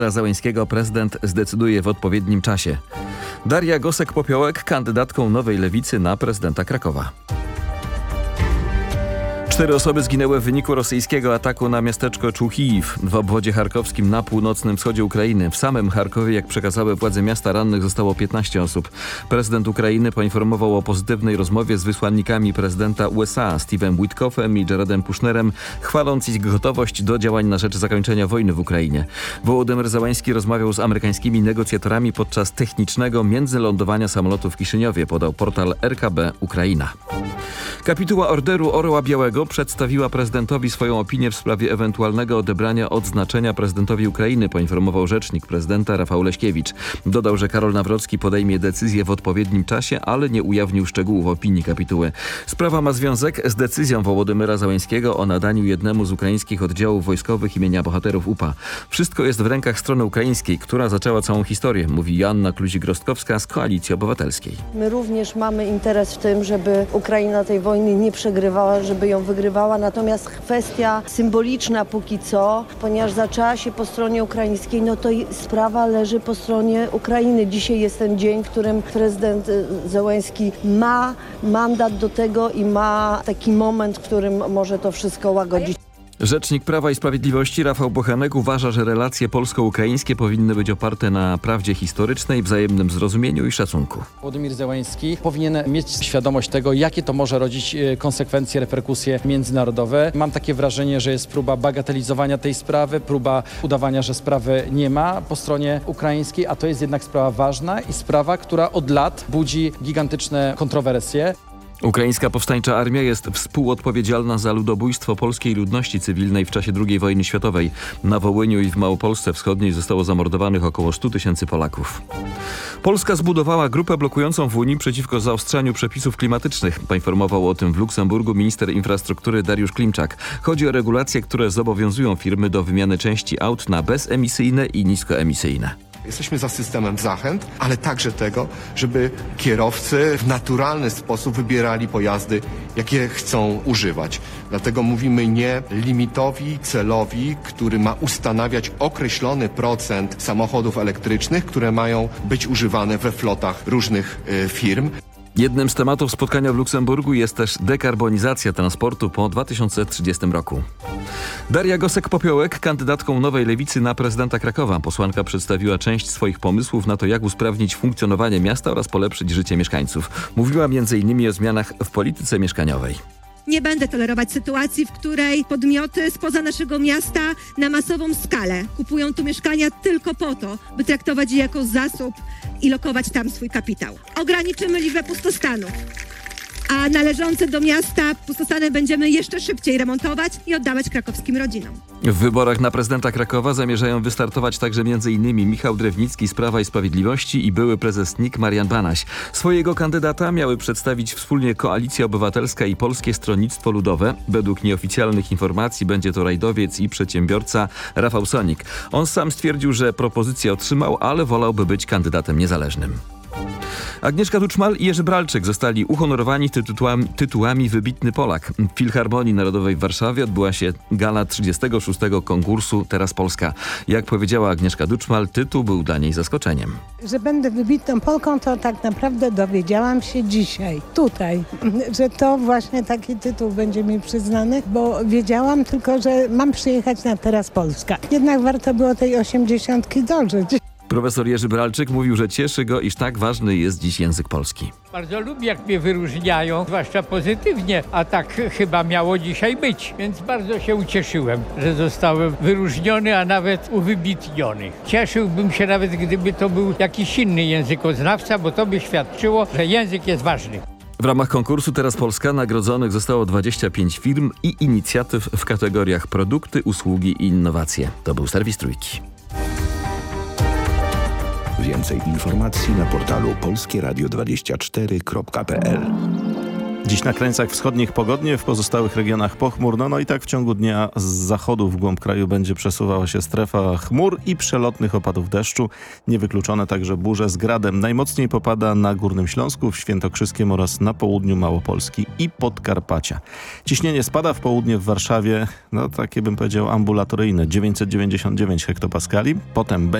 Załęskiego prezydent zdecyduje w odpowiednim czasie. Daria Gosek-Popiołek kandydatką Nowej Lewicy na prezydenta Krakowa. 4 osoby zginęły w wyniku rosyjskiego ataku na miasteczko Człuchiv w obwodzie charkowskim na północnym wschodzie Ukrainy. W samym Charkowie, jak przekazały władze miasta, rannych zostało 15 osób. Prezydent Ukrainy poinformował o pozytywnej rozmowie z wysłannikami prezydenta USA Steve'em Witkoffem i Jaredem Kushnerem, chwaląc ich gotowość do działań na rzecz zakończenia wojny w Ukrainie. Wołodymyr Załęski rozmawiał z amerykańskimi negocjatorami podczas technicznego międzylądowania samolotu w Kiszyniowie, podał portal RKB Ukraina. Kapituła Orderu Orła Białego przedstawiła prezydentowi swoją opinię w sprawie ewentualnego odebrania odznaczenia prezydentowi Ukrainy, poinformował rzecznik prezydenta Rafał Leśkiewicz. Dodał, że Karol Nawrocki podejmie decyzję w odpowiednim czasie, ale nie ujawnił szczegółów opinii kapituły. Sprawa ma związek z decyzją Wołodymyra Załęskiego o nadaniu jednemu z ukraińskich oddziałów wojskowych imienia bohaterów UPA. Wszystko jest w rękach strony ukraińskiej, która zaczęła całą historię, mówi Joanna Kluzik-Rostkowska z Koalicji Obywatelskiej. My również mamy interes w tym, żeby Ukraina tej wojny nie przegrywała, żeby ją wygrywała, natomiast kwestia symboliczna póki co, ponieważ zaczęła się po stronie ukraińskiej, no to sprawa leży po stronie Ukrainy. Dzisiaj jest ten dzień, w którym prezydent Załęski ma mandat do tego i ma taki moment, w którym może to wszystko łagodzić. Rzecznik Prawa i Sprawiedliwości Rafał Bochenek uważa, że relacje polsko-ukraińskie powinny być oparte na prawdzie historycznej, wzajemnym zrozumieniu i szacunku. Wołodymyr Załęski powinien mieć świadomość tego, jakie to może rodzić konsekwencje, reperkusje międzynarodowe. Mam takie wrażenie, że jest próba bagatelizowania tej sprawy, próba udawania, że sprawy nie ma po stronie ukraińskiej, a to jest jednak sprawa ważna i sprawa, która od lat budzi gigantyczne kontrowersje. Ukraińska powstańcza armia jest współodpowiedzialna za ludobójstwo polskiej ludności cywilnej w czasie II wojny światowej. Na Wołyniu i w Małopolsce Wschodniej zostało zamordowanych około 100 000 Polaków. Polska zbudowała grupę blokującą w Unii przeciwko zaostrzaniu przepisów klimatycznych. Poinformował o tym w Luksemburgu minister infrastruktury Dariusz Klimczak. Chodzi o regulacje, które zobowiązują firmy do wymiany części aut na bezemisyjne i niskoemisyjne. Jesteśmy za systemem zachęt, ale także tego, żeby kierowcy w naturalny sposób wybierali pojazdy, jakie chcą używać. Dlatego mówimy nie limitowi celowi, który ma ustanawiać określony procent samochodów elektrycznych, które mają być używane we flotach różnych firm. Jednym z tematów spotkania w Luksemburgu jest też dekarbonizacja transportu po 2030 roku. Daria Gosek-Popiołek, kandydatką Nowej Lewicy na prezydenta Krakowa. Posłanka przedstawiła część swoich pomysłów na to, jak usprawnić funkcjonowanie miasta oraz polepszyć życie mieszkańców. Mówiła m.in. o zmianach w polityce mieszkaniowej. Nie będę tolerować sytuacji, w której podmioty spoza naszego miasta na masową skalę kupują tu mieszkania tylko po to, by traktować je jako zasób i lokować tam swój kapitał. Ograniczymy liczbę pustostanów, a należące do miasta pustostany będziemy jeszcze szybciej remontować i oddawać krakowskim rodzinom. W wyborach na prezydenta Krakowa zamierzają wystartować także m.in. Michał Drewnicki z Prawa i Sprawiedliwości i były prezes NIK Marian Banaś. Swojego kandydata miały przedstawić wspólnie Koalicja Obywatelska i Polskie Stronnictwo Ludowe. Według nieoficjalnych informacji będzie to rajdowiec i przedsiębiorca Rafał Sonik. On sam stwierdził, że propozycję otrzymał, ale wolałby być kandydatem niezależnym. Agnieszka Duczmal i Jerzy Bralczyk zostali uhonorowani tytułami Wybitny Polak. W Filharmonii Narodowej w Warszawie odbyła się gala 36. konkursu Teraz Polska. Jak powiedziała Agnieszka Duczmal, tytuł był dla niej zaskoczeniem. Że będę wybitną Polką, to tak naprawdę dowiedziałam się dzisiaj, tutaj, że to właśnie taki tytuł będzie mi przyznany, bo wiedziałam tylko, że mam przyjechać na Teraz Polska. Jednak warto było tej 80 dożyć. Profesor Jerzy Bralczyk mówił, że cieszy go, iż tak ważny jest dziś język polski. Bardzo lubię, jak mnie wyróżniają, zwłaszcza pozytywnie, a tak chyba miało dzisiaj być. Więc bardzo się ucieszyłem, że zostałem wyróżniony, a nawet uwybitniony. Cieszyłbym się nawet, gdyby to był jakiś inny językoznawca, bo to by świadczyło, że język jest ważny. W ramach konkursu Teraz Polska nagrodzonych zostało 25 firm i inicjatyw w kategoriach produkty, usługi i innowacje. To był serwis Trójki. Więcej informacji na portalu polskieradio24.pl. Dziś na krańcach wschodnich pogodnie, w pozostałych regionach pochmurno. No i tak w ciągu dnia z zachodu w głąb kraju będzie przesuwała się strefa chmur i przelotnych opadów deszczu. Niewykluczone także burze z gradem. Najmocniej popada na Górnym Śląsku, w Świętokrzyskiem oraz na południu Małopolski i Podkarpacia. Ciśnienie spada w południe w Warszawie, no takie bym powiedział ambulatoryjne, 999 hektopaskali. Potem